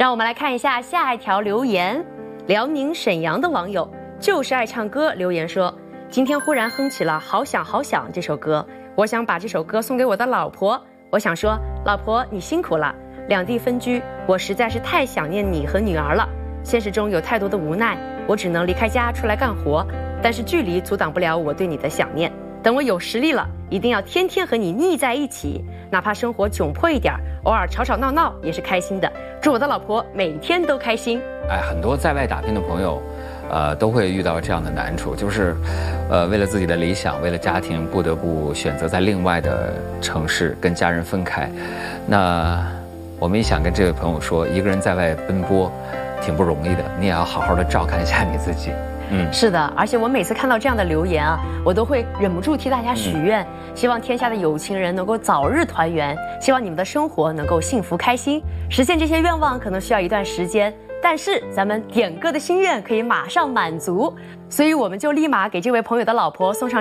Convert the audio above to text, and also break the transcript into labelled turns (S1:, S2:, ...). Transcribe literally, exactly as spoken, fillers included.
S1: 让我们来看一下下一条留言。辽宁沈阳的网友就是爱唱歌留言说，今天忽然哼起了《好想好想》这首歌，我想把这首歌送给我的老婆。我想说，老婆你辛苦了，两地分居，我实在是太想念你和女儿了。现实中有太多的无奈，我只能离开家出来干活，但是距离阻挡不了我对你的想念。等我有实力了，一定要天天和你腻在一起，哪怕生活窘迫一点，偶尔吵吵闹闹也是开心的。祝我的老婆每天都开心。
S2: 哎，很多在外打拼的朋友，呃，都会遇到这样的难处，就是，呃，为了自己的理想，为了家庭，不得不选择在另外的城市跟家人分开。那我们也想跟这位朋友说，一个人在外奔波，挺不容易的，你也要好好的照看一下你自己。嗯，
S1: 是的，而且我每次看到这样的留言啊，我都会忍不住替大家许愿，嗯、希望天下的有情人能够早日团圆，希望你们的生活能够幸福开心。实现这些愿望可能需要一段时间，但是咱们点歌的心愿可以马上满足，所以我们就立马给这位朋友的老婆送上